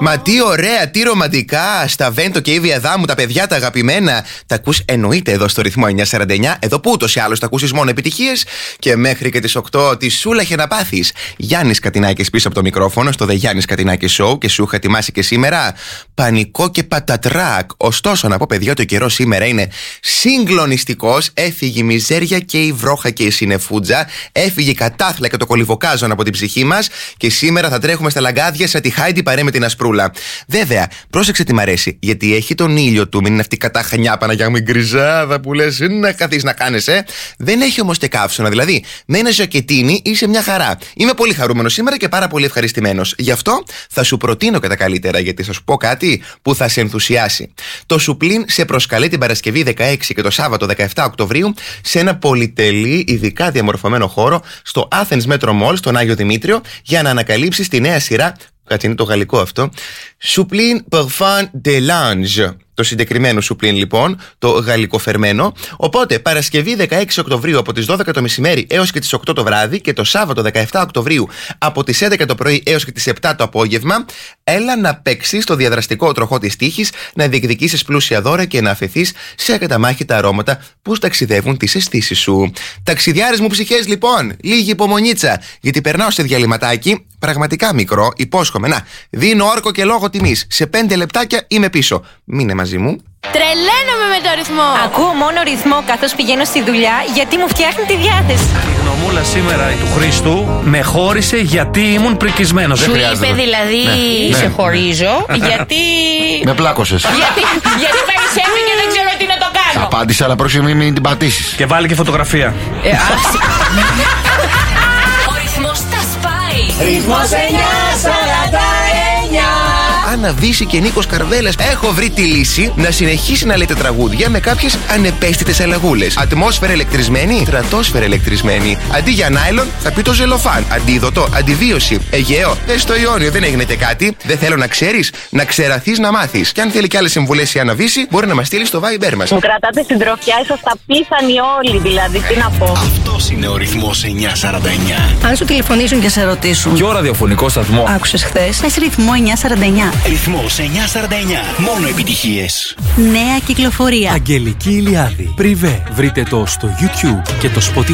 Μα τι ωραία, τι ρομαντικά. Στα Βέντο και Ήβια Δάμου, τα παιδιά τα αγαπημένα. Τα ακούς εννοείται εδώ στο ρυθμό 949. Εδώ που ούτως ή άλλως τα ακούσεις μόνο επιτυχίες. Και μέχρι και τις 8 τη Σούλα είχε να πάθεις. Γιάννης Κατινάκης πίσω από το μικρόφωνο στο The Γιάννης Κατινάκης Show. Και σου είχα ετοιμάσει και σήμερα πανικό και πατατράκ. Ωστόσο, να πω παιδιά, το καιρό σήμερα είναι συγκλονιστικός. Έφυγε η μιζέρια και η βρόχα και η συνεφούτζα. Έφυγε η κατάθλα και το κολυβοκάζον από την ψυχή μας. Και σήμερα θα τρέχουμε στα λαγκάδια σαν τη Χάιντι παρέ με την Ασπρούλα. Βέβαια, πρόσεξε τι μ' αρέσει. Γιατί έχει τον ήλιο του, μην είναι αυτή η κατάχανιά Παναγιά μου, η γκριζάδα που λες να καθίσεις να κάνεσαι. Δεν έχει όμως και καύσωνα. Δηλαδή, με ένα ζακετίνι είσαι μια χαρά. Είμαι πολύ χαρούμενος σήμερα και πάρα πολύ ευχαριστημένος. Γι' αυτό θα σου προτείνω και τα καλύτερα, γιατί θα σου πω κάτι που θα σε ενθουσιάσει. Το Σουπλίν σε προσκαλεί την Παρασκευή 16 και το Σάββατο 17 Οκτωβρίου σε ένα πολυτελή, ειδικά διαμορφωμένο χώρο στο Athens Metro Mall, στον Άγιο Δημήτριο, για να ανακαλύψεις τη νέα σειρά. Κάτι είναι το γαλλικό αυτό. Soupline Parfum de Lange. Το συγκεκριμένο Soupline λοιπόν, το γαλλικοφερμένο. Οπότε Παρασκευή 16 Οκτωβρίου από τις 12 το μεσημέρι έως και τις 8 το βράδυ και το Σάββατο 17 Οκτωβρίου από τις 11 το πρωί έως και τις 7 το απόγευμα, έλα να παίξεις στο διαδραστικό τροχό της τύχης, να διεκδικήσεις πλούσια δώρα και να αφαιθείς σε ακαταμάχητα αρώματα που ταξιδεύουν τις αισθήσεις σου. Ταξιδιάρες μου ψυχές λοιπόν, λίγη υπομονίτσα, γιατί περνάω σε διαλυματάκι, πραγματικά μικρό, υπόσχομαι. Να, δίνω όρκο και λόγο τιμής. Σε 5 λεπτάκια είμαι πίσω. Μείνε μαζί μου. Τρελαίνομαι με το ρυθμό. Ακούω μόνο ρυθμό καθώς πηγαίνω στη δουλειά, γιατί μου φτιάχνει τη διάθεση. Η γνωμούλα σήμερα του Χρήστου με χώρισε γιατί ήμουν πρικισμένος. Σου είπε δηλαδή σε χωρίζω γιατί... Με πλάκωσες. γιατί περισσεύει και δεν ξέρω τι να το κάνω. Απάντησα, αλλά πρόσεχε μην την πατήσεις. Και βάλει και φωτογραφία. Ο ρυθμός τα σπάει. Ρυθμός 949. Άννα Βύση και Νίκος Καρβέλας. Έχω βρει τη λύση να συνεχίσει να λέτε τραγούδια με κάποιες ανεπαίσθητες αλλαγούλες. Ατμόσφαιρα ηλεκτρισμένη, στρατόσφαιρα ηλεκτρισμένη. Αντί για νάιλον θα πει το ζελοφάν. Αντίδοτο, αντιβίωση. Αιγαίο, στο Ιόνιο δεν έγινε και κάτι. Δεν θέλω να ξέρεις, να ξεραθείς να μάθεις. Και αν θέλει κι άλλες συμβουλές η Άννα Βύση, μπορεί να μας στείλει στο Viber μας. Μου κρατάτε συντροφιά, είσαστε απίθανοι όλοι, δηλαδή, τι να πω. Αυτός είναι ο ρυθμός 949. Αν σου τηλεφωνήσουν και σε ρωτήσουν Ποιο ραδιοφωνικό σταθμό άκουσες χθες, πες ρυθμό 949. Ρυθμός 949. Μόνο επιτυχίες. Νέα κυκλοφορία. Αγγελική Ηλιάδη. Πριβέ. Βρείτε το στο YouTube και το Spotify.